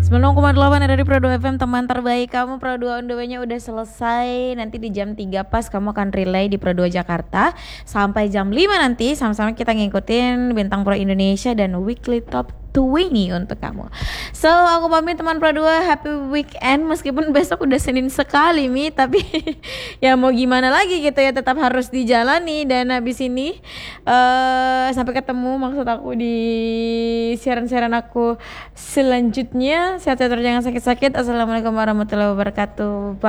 96,8 dari Pro 2 FM, teman terbaik kamu. Pro 2 on the way-nya udah selesai. Nanti di jam 3 pas kamu akan relay di Pro 2 Jakarta. Sampai jam 5 nanti sama-sama kita ngikutin Bintang Pro Indonesia dan Weekly Top 20 untuk kamu. So aku pamit teman Pro 2, happy weekend. Meskipun besok udah Senin sekali Mi, tapi ya mau gimana lagi gitu ya, tetap harus dijalani. Dan habis ini sampai ketemu maksud aku di siaran-siaran aku selanjutnya. Sehat-sehat, jangan sakit-sakit. Assalamualaikum warahmatullahi wabarakatuh.